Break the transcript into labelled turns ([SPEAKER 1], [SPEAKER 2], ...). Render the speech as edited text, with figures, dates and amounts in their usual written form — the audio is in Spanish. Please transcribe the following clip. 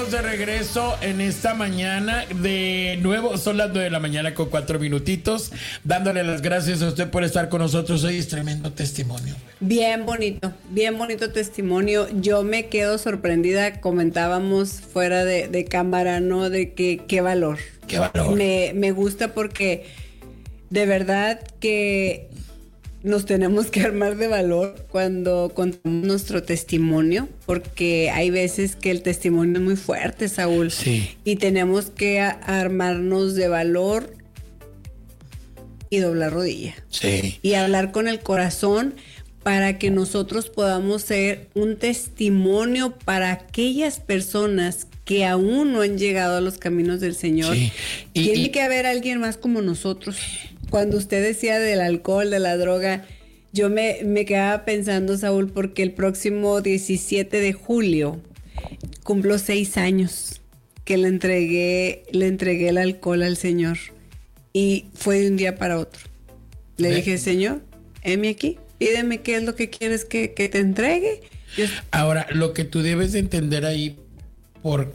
[SPEAKER 1] estamos de regreso en esta mañana. De nuevo, son las 9 de la mañana con 4 minutitos. Dándole las gracias a usted por estar con nosotros hoy. Es tremendo testimonio.
[SPEAKER 2] Bien bonito testimonio. Yo me quedo sorprendida. Comentábamos fuera de cámara, ¿no? De que qué valor.
[SPEAKER 1] Qué valor.
[SPEAKER 2] Me gusta porque de verdad que nos tenemos que armar de valor cuando contamos nuestro testimonio, porque hay veces que el testimonio es muy fuerte, Saúl.
[SPEAKER 1] Sí.
[SPEAKER 2] Y tenemos que armarnos de valor y doblar rodilla.
[SPEAKER 1] Sí.
[SPEAKER 2] Y hablar con el corazón para que nosotros podamos ser un testimonio para aquellas personas que aún no han llegado a los caminos del Señor.
[SPEAKER 1] Sí.
[SPEAKER 2] Tiene que haber alguien más como nosotros. Cuando usted decía del alcohol, de la droga, yo me quedaba pensando, Saúl, porque el próximo 17 de julio cumplo 6 años que le entregué el alcohol al Señor. Y fue de un día para otro. Le dije, Señor, heme aquí, pídeme qué es lo que quieres que te entregue.
[SPEAKER 1] Ahora, lo que tú debes de entender ahí,